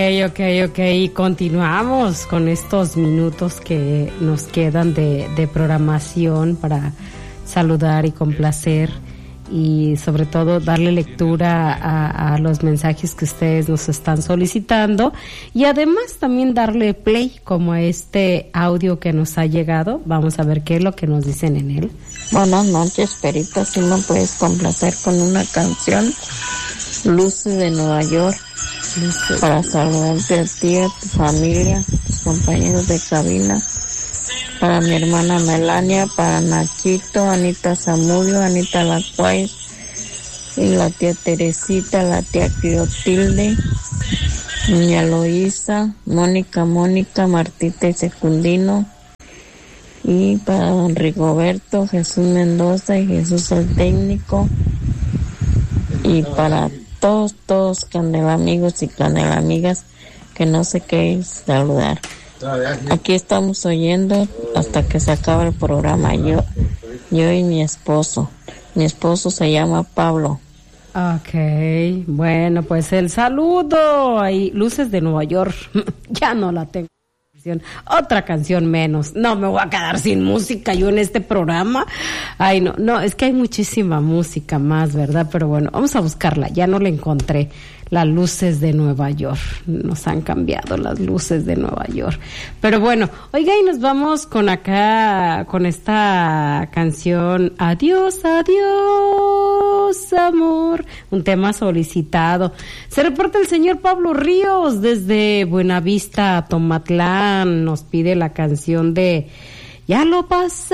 Ok. Continuamos con estos minutos que nos quedan de programación para saludar y complacer y sobre todo darle lectura a los mensajes que ustedes nos están solicitando y además también darle play como a este audio que nos ha llegado. Vamos a ver qué es lo que nos dicen en él. Buenas noches, Perita, si me puedes complacer con una canción, Luces de Nueva York, para saludarte a ti, a tu familia, tus compañeros de cabina, para mi hermana Melania, para Nachito, Anita Zamudio, Anita Lacuay, y la tía Teresita, la tía Clotilde, niña Loísa, Mónica, Martita y Secundino, y para don Rigoberto, Jesús Mendoza y Jesús el técnico, y para todos candelamigos y candelamigas que no sé qué es saludar. Aquí estamos oyendo hasta que se acaba el programa, yo y mi esposo. Mi esposo se llama Pablo. Ok, bueno, pues el saludo ahí, Luces de Nueva York. Ya no la tengo. Otra canción menos. No me voy a quedar sin música yo en este programa. Ay, no, es que hay muchísima música más, ¿verdad? Pero bueno, vamos a buscarla. Ya no la encontré. Las luces de Nueva York. Nos han cambiado las luces de Nueva York. Pero bueno, oiga, y nos vamos con acá, con esta canción. Adiós, adiós, amor. Un tema solicitado. Se reporta el señor Pablo Ríos desde Buenavista, Tomatlán. Nos pide la canción de Ya lo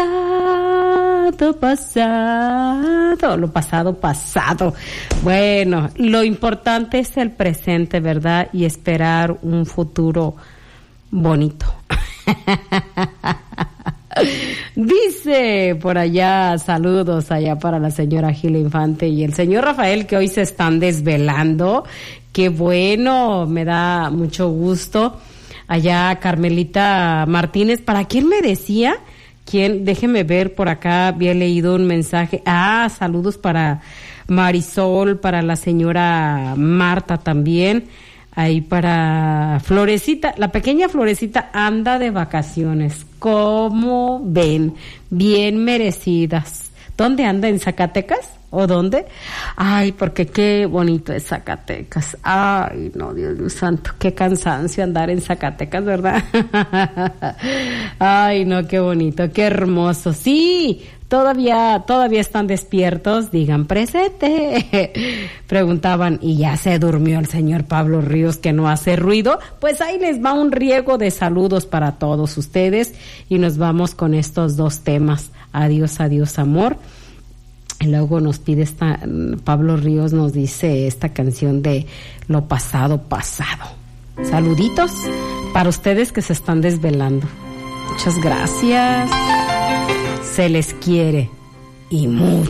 pasado. Bueno, lo importante es el presente, ¿verdad? Y esperar un futuro bonito. Dice por allá, saludos allá para la señora Gila Infante y el señor Rafael, que hoy se están desvelando. Qué bueno, me da mucho gusto. Allá Carmelita Martínez, ¿para quién me decía? ¿Quién? Déjeme ver, por acá había leído un mensaje. Saludos para Marisol, para la señora Marta también. Ahí para Florecita, la pequeña Florecita anda de vacaciones. ¿Cómo ven? Bien merecidas. ¿Dónde anda? ¿En Zacatecas? ¿O dónde? Ay, porque qué bonito es Zacatecas. Ay, no, Dios mío santo, qué cansancio andar en Zacatecas, ¿verdad? Ay, no, qué bonito, qué hermoso. Sí, todavía están despiertos, digan presente. Preguntaban, ¿y ya se durmió el señor Pablo Ríos que no hace ruido? Pues ahí les va un riego de saludos para todos ustedes y nos vamos con estos dos temas. Adiós, adiós, amor. Y luego nos pide Pablo Ríos nos dice esta canción de Lo pasado. Saluditos para ustedes que se están desvelando. Muchas gracias. Se les quiere y mucho.